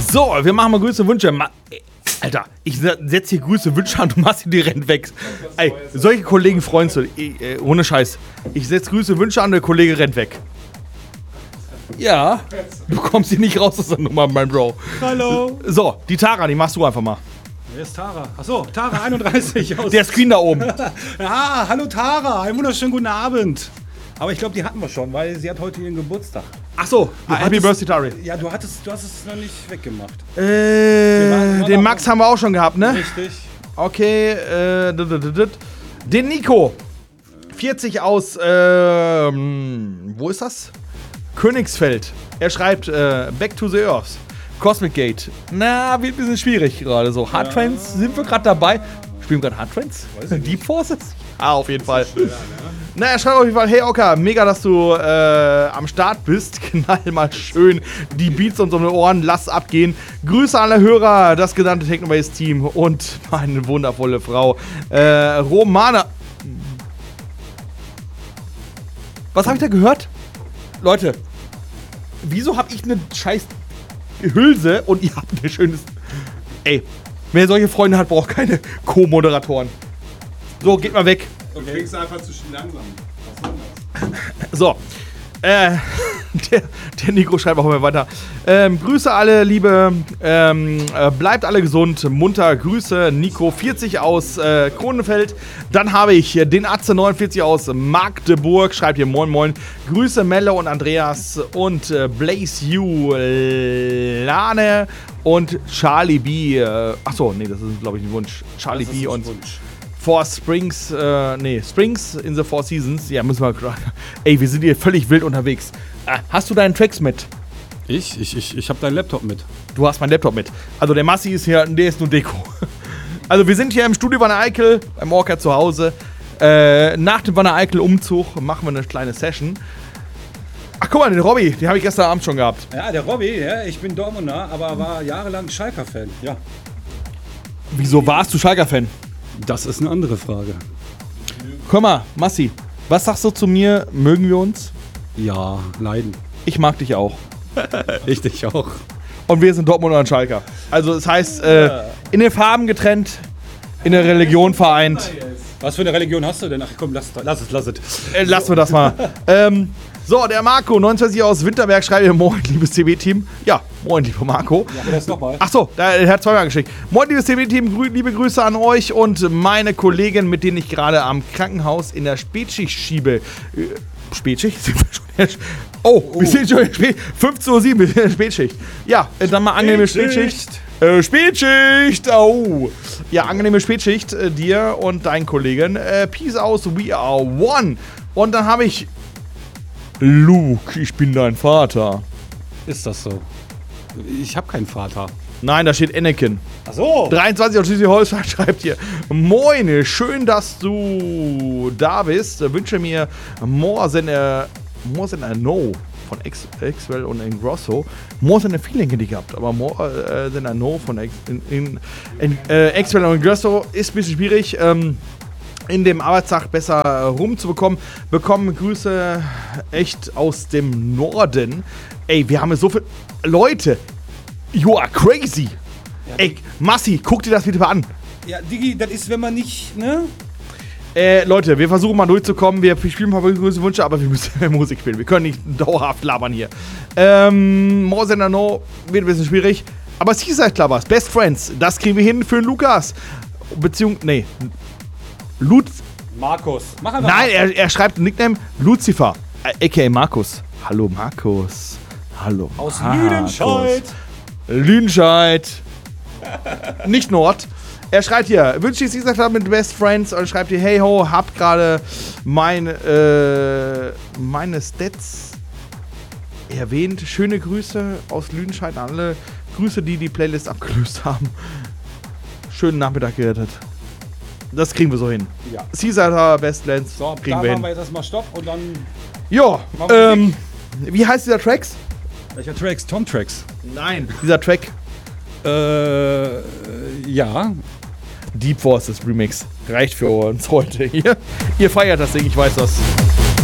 So, wir machen mal Grüße und Wünsche. Alter, ich setze hier Grüße und Wünsche an, du machst die rennt weg. Ey, solche Kollegen freuen sich. Ohne Scheiß. Ich setze Grüße und Wünsche an, der Kollege rennt weg. Ja, du kommst hier nicht raus aus der Nummer, mein Bro. Hallo. So, die Tara, die machst du einfach mal. Wer ist Tara? Achso, Tara 31. Aus Der Screen da oben. Ja, hallo Tara, einen wunderschönen guten Abend. Aber ich glaube, die hatten wir schon, weil sie hat heute ihren Geburtstag. Ach so, Happy Birthday, Tari. Ja, du hast es noch nicht weggemacht. Den Max haben wir auch schon gehabt, ne? Richtig. Okay, den Nico. 40 aus, wo ist das? Königsfeld. Er schreibt, Back to the Earth. Cosmic Gate. Na, wird ein bisschen schwierig gerade so. Hard Trends, sind wir gerade dabei? Spielen wir gerade Hard Trends? Deep Forces? Ah, auf jeden Fall. Schwer, ne? Na, er schreibt auf jeden Fall, hey Oka, mega, dass du am Start bist. Knall mal schön die Beats und so eine Ohren, lass abgehen. Grüße an alle Hörer, das genannte Technobase-Team und meine wundervolle Frau Romana. Was habe ich da gehört? Leute, wieso habe ich eine scheiß Hülse und ihr habt ein schönes... Ey, wer solche Freunde hat, braucht keine Co-Moderatoren. So, geht mal weg. Du kriegst einfach zu langsam. Was soll das? So, der Nico schreibt auch mal weiter. Grüße alle, Liebe, bleibt alle gesund, munter, Grüße, Nico 40 aus Kronenfeld. Dann habe ich den Atze 49 aus Magdeburg, schreibt hier moin moin. Grüße Melle und Andreas und Blaze You, Lane und Charlie B. Achso, nee, das ist glaube ich ein Wunsch. Charlie B und... Four Springs, Springs in the Four Seasons. Ja, müssen wir. Ey, wir sind hier völlig wild unterwegs. Hast du deinen Tracks mit? Ich habe deinen Laptop mit. Du hast meinen Laptop mit. Also der Massi ist hier, der ist nur Deko. Also wir sind hier im Studio Wanne Eickel, beim Orca zu Hause. Nach dem Wanne Eickel Umzug machen wir eine kleine Session. Ach guck mal, den Robby, den habe ich gestern Abend schon gehabt. Ja, der Robby, ja, ich bin Dortmunder, aber war jahrelang Schalker-Fan. Ja. Wieso warst du Schalker-Fan? Das ist eine andere Frage. Guck mal, Massi, was sagst du zu mir? Mögen wir uns? Ja, leiden. Ich mag dich auch. Ich dich auch. Und wir sind Dortmunder und Schalker. Also das heißt, in den Farben getrennt, in der Religion vereint. Was für eine Religion hast du denn? Ach komm, lass es. Lassen wir das mal. So, der Marco, 29 aus Winterberg, schreibt hier, moin, liebes CB-Team. Ja, moin, lieber Marco. Ja, das nochmal. Achso, der hat zweimal geschickt. Moin, liebes CB-Team, liebe Grüße an euch und meine Kollegen, mit denen ich gerade am Krankenhaus in der Spätschicht schiebe. Spätschicht? Sind wir schon in der wir sind schon in der 15:07 Uhr, wir sind in der Spätschicht. Ja, dann mal angenehme Spätschicht. Spätschicht, Ja, angenehme Spätschicht dir und deinen Kollegen. Peace out, we are one. Und dann habe ich Luke, ich bin dein Vater. Ist das so? Ich habe keinen Vater. Nein, da steht Anakin. Ach so. 23 aus Schleswig-Holstein schreibt hier: Moin, schön, dass du da bist. Wünsche mir more than a no von Axwell und Ingrosso. More than a feeling hätte ich gehabt, aber more than a no von Axwell und Ingrosso ist ein bisschen schwierig. In dem Arbeitstag besser rumzubekommen. Bekommen Grüße echt aus dem Norden. Ey, wir haben hier so viele Leute. You are crazy. Ja, ey, Massi, guck dir das bitte mal an. Ja, Digi, das ist, wenn man nicht, ne? Leute, wir versuchen mal durchzukommen. Wir spielen ein paar Grüße Wünsche, aber wir müssen Musik spielen. Wir können nicht dauerhaft labern hier. More than I know wird ein bisschen schwierig. Aber Seaside Clubbers, Best Friends, das kriegen wir hin für den Lukas. Markus. Mach einfach. Nein, er schreibt einen Nickname Lucifer, a.k.a. Markus. Hallo Markus. Hallo aus Lüdenscheid. Lüdenscheid. Nicht Nord. Er schreibt hier, wünsche ich Caesar Club mit Best Friends und schreibt hier, hey ho, hab gerade meine Stats erwähnt. Schöne Grüße aus Lüdenscheid an alle. Grüße, die Playlist abgelöst haben. Schönen Nachmittag gerettet. Das kriegen wir so hin. Ja. Caesar Bestlands so, kriegen da wir hin. machen wir jetzt erstmal Stopp und dann... Ja, wie heißt dieser Tracks? Welcher Tracks? Tom Tracks. Nein, dieser Track. Ja. Deep Forces Remix. Reicht für uns heute hier. Ihr feiert das Ding, ich weiß das.